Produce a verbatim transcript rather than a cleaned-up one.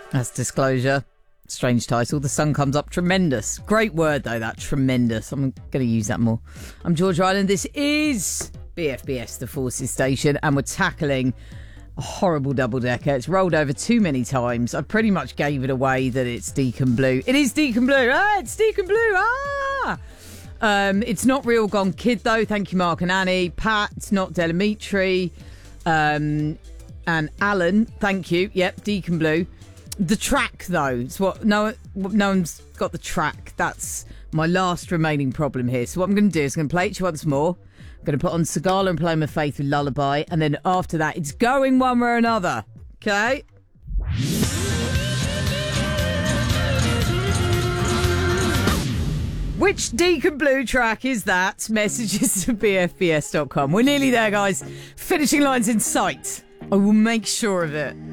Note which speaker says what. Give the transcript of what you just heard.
Speaker 1: That's Disclosure. Strange title. The sun comes up. Tremendous. Great word, though, that. Tremendous. I'm going to use that more. I'm George Ryland. This is B F B S, the Forces Station, and we're tackling a horrible double-decker. It's rolled over too many times. I pretty much gave it away that it's Deacon Blue. It is Deacon Blue. Ah, it's Deacon Blue. Ah! Um, it's not Real Gone Kid, though. Thank you, Mark and Annie. Pat, it's not Delamitri. Um, and Alan, thank you. Yep, Deacon Blue. The track, though, it's what no, no one's got the track. That's my last remaining problem here. So what I'm going to do is I'm going to play it to you once more. I'm going to put on Sagala and Play My Faith with Lullaby. And then after that, it's going one way or another. Okay? Which Deacon Blue track is that? Messages to B F B S dot com. We're nearly there, guys. Finishing lines in sight. I will make sure of it.